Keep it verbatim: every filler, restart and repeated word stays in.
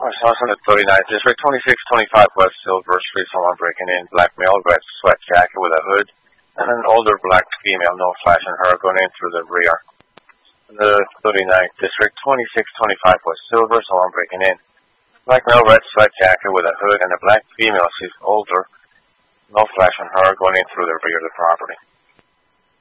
House on the thirty-ninth District, twenty-six twenty-five West Silver Street. Someone breaking in, black male, red sweat jacket with a hood, and an older black female, no flashing her, going in through the rear. In the thirty-ninth District, twenty-six twenty-five West Silver. Someone breaking in, black male, red sweat jacket with a hood, and a black female, she's older, no flashing her, going in through the rear of the property.